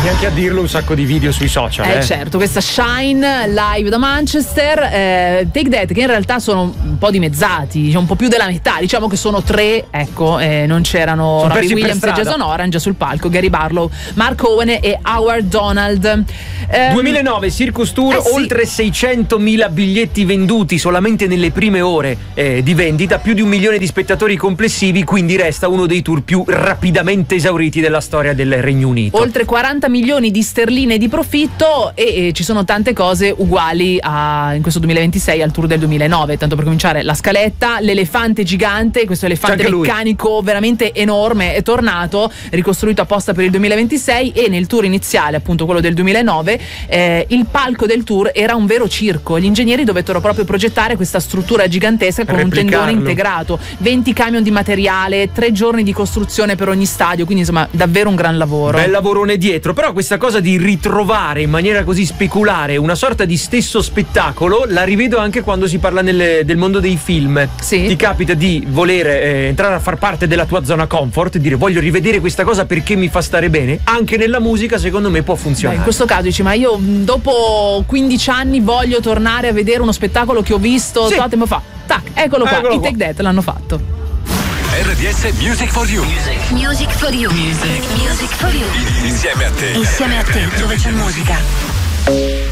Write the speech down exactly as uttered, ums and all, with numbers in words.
neanche a dirlo, un sacco di video sui social. Eh, eh. certo, questa Shine live da Manchester, eh, Take That, che in realtà sono un po' dimezzati, diciamo un po' più della metà, diciamo che sono tre, ecco, eh, non c'erano Sono Robbie persi per Williams e strada. Jason Orange sul palco, Gary Barlow, Mark Owen e Howard Donald. Ehm, duemilanove Circus Tour, eh sì. oltre seicentomila biglietti venduti solamente nelle prime ore eh, di vendita, più di un milione di spettatori complessivi, quindi resta uno dei tour più rapidamente esauriti della storia del Regno Unito. Oltre quaranta milioni di sterline di profitto e, e ci sono tante cose uguali a, in questo duemilaventisei al tour del duemilanove, tanto per cominciare la scaletta, l'elefante gigante, questo elefante C'è anche lui. meccanico veramente enorme è tornato, ricostruito apposta per il duemilaventisei, e nel tour iniziale, appunto quello del duemilanove, eh, il palco del tour era un vero circo, gli ingegneri dovettero proprio progettare questa struttura gigantesca con un tendone Replicarlo. integrato, venti camion di materiale, tre giorni di costruzione per ogni stadio, quindi insomma davvero un gran lavoro. Bel lavorone dietro, però questa cosa di ritrovare in maniera così speculare una sorta di stesso spettacolo la rivedo anche quando si parla nel, del mondo dei film. Sì. Ti capita di voler eh, entrare a far parte della tua zona comfort e dire voglio rivedere questa cosa perché mi fa stare bene? Anche nella musica secondo me può Beh, funzionare. in questo caso dici, ma io mh, dopo quindici anni voglio tornare a vedere uno spettacolo che ho visto Sì. tanto tempo fa. Tac, eccolo qua, Eccolo i qua. Take That l'hanno fatto. R D S Music for You. Music for you. Music. Music for you. Insieme a te. Insieme a te, dove c'è musica.